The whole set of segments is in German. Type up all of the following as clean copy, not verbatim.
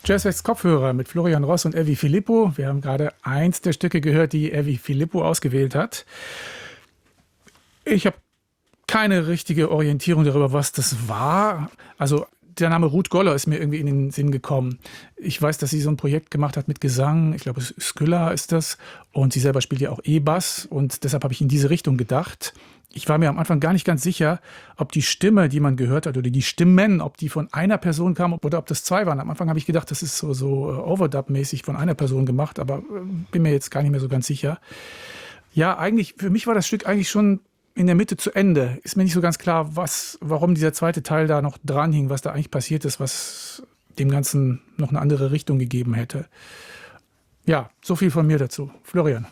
Jazzwest Kopfhörer mit Florian Ross und Evi Filippo. Wir haben gerade eins der Stücke gehört, die Evi Filippo ausgewählt hat. Ich habe keine richtige Orientierung darüber, was das war. Also der Name Ruth Goller ist mir irgendwie in den Sinn gekommen. Ich weiß, dass sie so ein Projekt gemacht hat mit Gesang. Ich glaube, Skylla ist das. Und sie selber spielt ja auch E-Bass. Und deshalb habe ich in diese Richtung gedacht. Ich war mir am Anfang gar nicht ganz sicher, ob die Stimme, die man gehört hat, oder die Stimmen, ob die von einer Person kamen oder ob das zwei waren. Am Anfang habe ich gedacht, das ist so Overdub-mäßig von einer Person gemacht, aber bin mir jetzt gar nicht mehr so ganz sicher. Ja, eigentlich, für mich war das Stück eigentlich schon in der Mitte zu Ende. Ist mir nicht so ganz klar, warum dieser zweite Teil da noch dran hing, was da eigentlich passiert ist, was dem Ganzen noch eine andere Richtung gegeben hätte. Ja, so viel von mir dazu. Florian.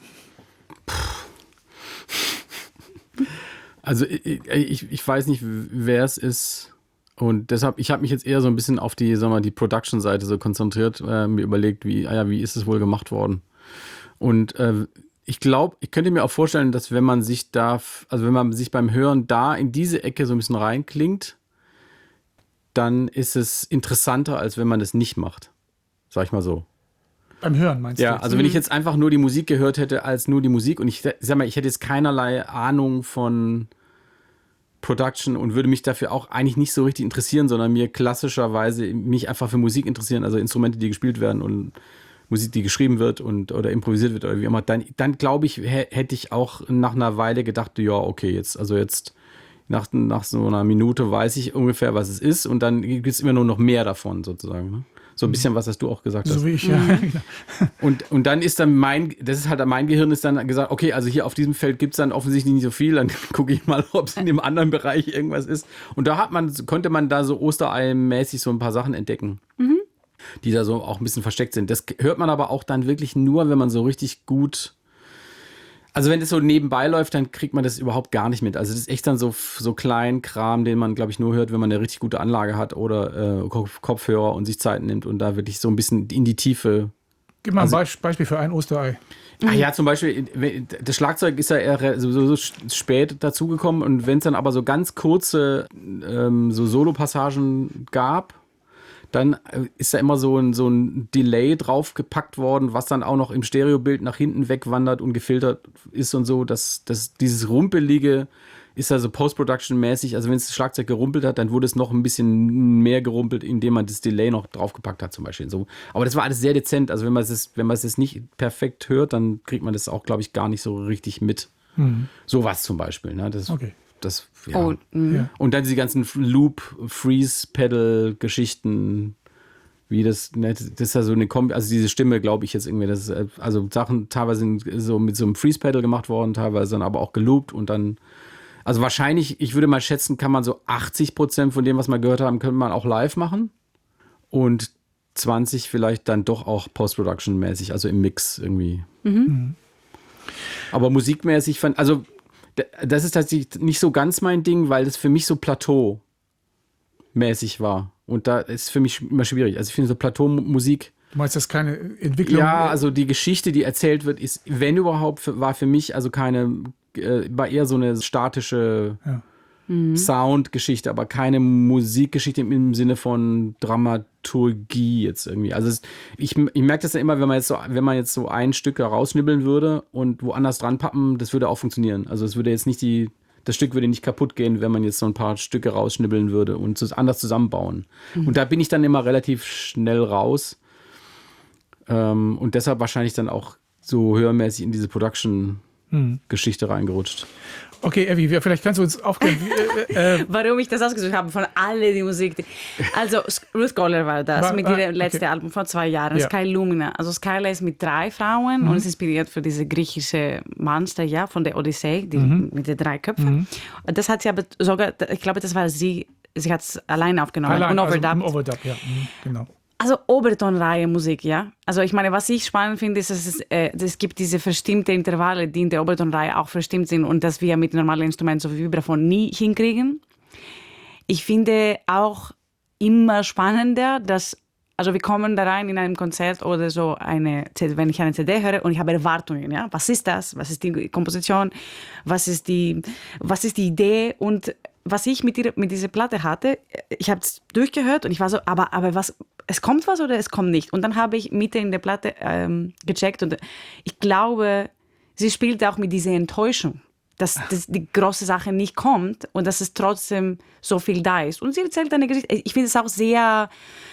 Also ich weiß nicht, wer es ist, und deshalb, ich habe mich jetzt eher so ein bisschen auf die, sagen wir mal, die Production-Seite so konzentriert, mir überlegt, wie ist es wohl gemacht worden. Und ich glaube, ich könnte mir auch vorstellen, dass wenn man sich beim Hören da in diese Ecke so ein bisschen reinklingt, dann ist es interessanter, als wenn man es nicht macht. Sag ich mal so. Beim Hören meinst du? Ja, also wenn ich jetzt einfach nur die Musik gehört hätte als nur die Musik, und ich sag mal, ich hätte jetzt keinerlei Ahnung von Production und würde mich dafür auch eigentlich nicht so richtig interessieren, sondern mir klassischerweise mich einfach für Musik interessieren, also Instrumente, die gespielt werden und Musik, die geschrieben wird oder improvisiert wird oder wie immer, dann glaube ich, hätte ich auch nach einer Weile gedacht, ja, okay, jetzt nach so einer Minute weiß ich ungefähr, was es ist, und dann gibt es immer nur noch mehr davon sozusagen, ne? So ein bisschen, was du auch gesagt hast. So wie ich, ja. Und dann ist dann mein Gehirn ist dann gesagt, okay, also hier auf diesem Feld gibt es dann offensichtlich nicht so viel, dann gucke ich mal, ob es in dem anderen Bereich irgendwas ist. Und da konnte man da so Osterei-mäßig so ein paar Sachen entdecken, die da so auch ein bisschen versteckt sind. Das hört man aber auch dann wirklich nur, wenn man so richtig gut, also wenn das so nebenbei läuft, dann kriegt man das überhaupt gar nicht mit. Also das ist echt dann so klein Kram, den man, glaube ich, nur hört, wenn man eine richtig gute Anlage hat oder Kopfhörer und sich Zeit nimmt und da wirklich so ein bisschen in die Tiefe. Gib mal ein Beispiel für ein Osterei. Ach ja, zum Beispiel, das Schlagzeug ist ja eher so spät dazugekommen, und wenn es dann aber so ganz kurze so Solo-Passagen gab, dann ist da immer so ein Delay draufgepackt worden, was dann auch noch im Stereobild nach hinten wegwandert und gefiltert ist und so. Dass dieses Rumpelige ist also Post-Production-mäßig. Also wenn es das Schlagzeug gerumpelt hat, dann wurde es noch ein bisschen mehr gerumpelt, indem man das Delay noch draufgepackt hat zum Beispiel. So. Aber das war alles sehr dezent. Also wenn man es nicht perfekt hört, dann kriegt man das auch, glaube ich, gar nicht so richtig mit. Sowas zum Beispiel. Ne? Okay. Ja. Und dann diese ganzen Loop-Freeze-Pedal-Geschichten, wie das ist ja so eine Kombi, also diese Stimme, glaube ich jetzt irgendwie, das ist, also Sachen teilweise sind so mit so einem Freeze-Pedal gemacht worden, teilweise dann aber auch geloopt, und dann, also wahrscheinlich, ich würde mal schätzen, kann man so 80% von dem, was wir gehört haben, könnte man auch live machen, und 20 vielleicht dann doch auch Post-Production-mäßig, also im Mix irgendwie. Aber musikmäßig also das ist tatsächlich nicht so ganz mein Ding, weil das für mich so Plateau-mäßig war. Und da ist für mich immer schwierig. Also ich finde so Plateau-Musik. Du meinst, das ist keine Entwicklung? Ja, also die Geschichte, die erzählt wird, ist, wenn überhaupt, war für mich also war eher so eine statische Soundgeschichte, aber keine Musikgeschichte im Sinne von Dramaturgie jetzt irgendwie. Also ich merke das ja immer, wenn man jetzt so ein Stück rausschnibbeln würde und woanders dran pappen, das würde auch funktionieren. Also es würde jetzt nicht das Stück würde nicht kaputt gehen, wenn man jetzt so ein paar Stücke rausschnibbeln würde und anders zusammenbauen. Und da bin ich dann immer relativ schnell raus. Und deshalb wahrscheinlich dann auch so hörmäßig in diese Production-Geschichte reingerutscht. Okay, Evi, vielleicht kannst du uns aufklären. Warum ich das ausgesucht habe, von alle die Musik. Also Ruth Goller war das, mit ihrem letzten Album vor 2 Jahren, ja. Sky Lumina. Also Skyla ist mit 3 Frauen und ist inspiriert für diese griechische Monster, ja, von der Odyssee, mit den 3 Köpfen. Das hat sie aber sogar, ich glaube, das war sie hat es alleine aufgenommen. Und overdubbt, ja, genau. Also Obertonreihe Musik, ja. Also ich meine, was ich spannend finde, ist, dass es gibt diese verstimmte Intervalle, die in der Obertonreihe auch verstimmt sind und dass wir mit normalen Instrumenten so wie Vibraphon nie hinkriegen. Ich finde auch immer spannender, dass, also wir kommen da rein in einem Konzert oder so, wenn ich eine CD höre und ich habe Erwartungen, ja. Was ist das? Was ist die Komposition? Was ist die Idee? Und was ich mit dieser Platte hatte, ich habe es durchgehört und ich war so, aber was, es kommt was oder es kommt nicht? Und dann habe ich Mitte in der Platte gecheckt und ich glaube, sie spielt auch mit dieser Enttäuschung, dass die große Sache nicht kommt und dass es trotzdem so viel da ist. Und sie erzählt eine Geschichte. Ich finde es auch sehr,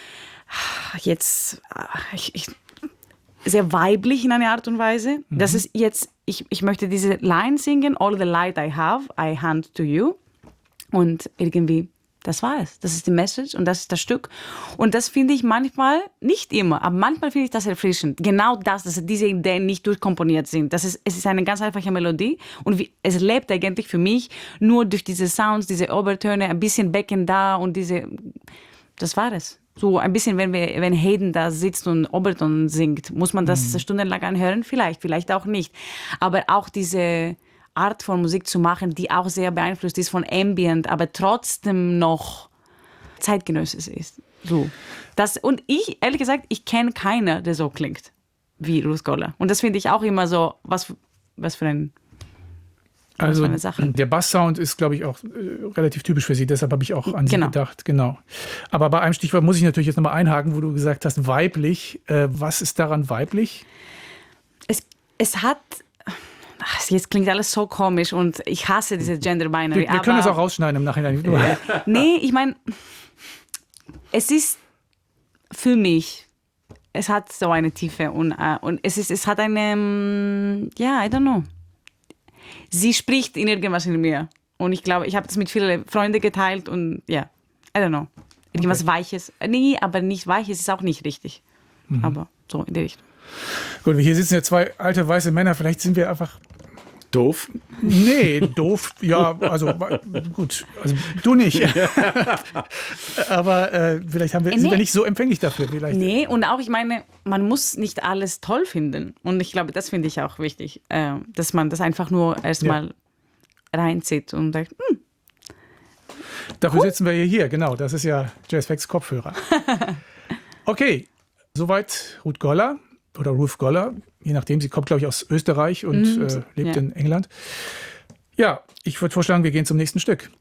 sehr weiblich in einer Art und Weise. Das ist jetzt, ich möchte diese Line singen, all the light I have, I hand to you. Und irgendwie, das war es. Das ist die Message und das ist das Stück. Und das finde ich manchmal, nicht immer, aber manchmal finde ich das erfrischend. Genau das, dass diese Ideen nicht durchkomponiert sind. Es ist eine ganz einfache Melodie und es lebt eigentlich für mich nur durch diese Sounds, diese Obertöne, ein bisschen Becken da und das war es. So ein bisschen, wenn Hayden da sitzt und Oberton singt, muss man das stundenlang anhören? Vielleicht auch nicht. Aber auch diese Art von Musik zu machen, die auch sehr beeinflusst ist von Ambient, aber trotzdem noch zeitgenössisch ist. So. Und ehrlich gesagt, ich kenne keinen, der so klingt wie Ruth Goller. Und das finde ich auch immer so, was für eine Sache. Der Basssound ist, glaube ich, auch relativ typisch für sie. Deshalb habe ich auch an sie gedacht. Genau. Aber bei einem Stichwort muss ich natürlich jetzt nochmal einhaken, wo du gesagt hast, weiblich. Was ist daran weiblich? Es hat... Jetzt klingt alles so komisch und ich hasse diese Gender-Binary. Wir können das auch rausschneiden im Nachhinein. Nee, ich meine, es ist für mich, es hat so eine Tiefe und es hat eine, I don't know. Sie spricht in irgendwas in mir und ich glaube, ich habe das mit vielen Freunden geteilt und I don't know. Irgendwas Weiches. Nee, aber nicht Weiches ist auch nicht richtig. Aber so in die Richtung. Gut, hier sitzen ja zwei alte weiße Männer, vielleicht sind wir einfach... Doof? Nee, doof, ja, also gut, also du nicht. Aber vielleicht sind wir nicht so empfänglich dafür. Vielleicht. Nee, und auch, ich meine, man muss nicht alles toll finden. Und ich glaube, das finde ich auch wichtig, dass man das einfach nur erstmal reinzieht und sagt, Dafür sitzen wir hier, genau, das ist ja Jazzfacts Kopfhörer. Okay, soweit Ruth Goller. Oder Ruth Goller, je nachdem. Sie kommt, glaube ich, aus Österreich und lebt in England. Ja, ich würde vorschlagen, wir gehen zum nächsten Stück.